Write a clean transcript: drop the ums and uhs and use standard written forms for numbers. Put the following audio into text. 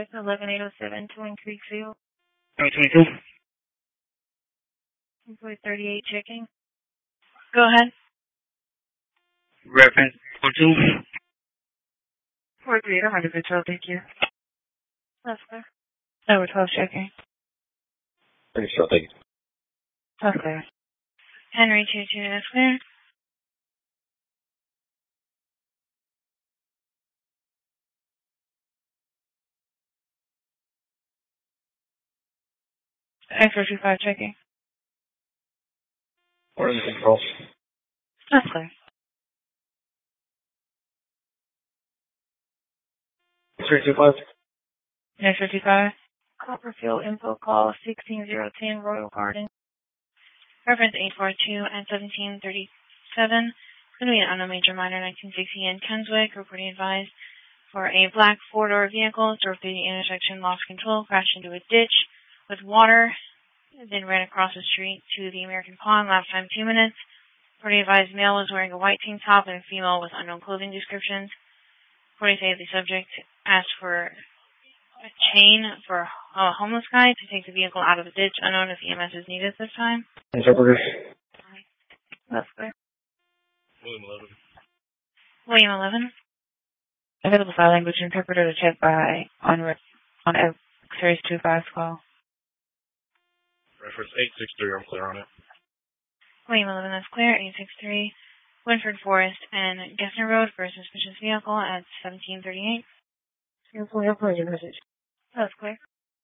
11807, Twin Creek Field. 22. Employee 38 checking. Go ahead. Reference 42. 43, 100 patrol, thank you. That's clear. Number 12 checking. Pretty sure, thank you. That's clear. Henry 22, that's clear. X-ray 25 checking. Where's the control? That's clear. X-ray 25. X-ray 25. Copperfield info call 16010 Royal Garden. Reference 842 and 1737. Going to be an unknown major minor 1960 in Kenswick. Reporting advised for a black four-door vehicle drove through the intersection, lost control, crashed into a ditch with water, then ran across the street to the American Pond. Last time 2 minutes. Reporting advised male was wearing a white tank top and a female with unknown clothing descriptions. Reporting say the subject asked for a chain for a homeless guy to take the vehicle out of the ditch. Unknown if EMS is needed this time. Interpreter. That's clear. William 11. William 11. Available sign language interpreter to check by on X-rays 25 call. Reference 863, I'm clear on it. William 11, that's clear. 863. Winford Forest and Gessner Road for a suspicious vehicle at 1738. Cancel your appointment message. That's clear.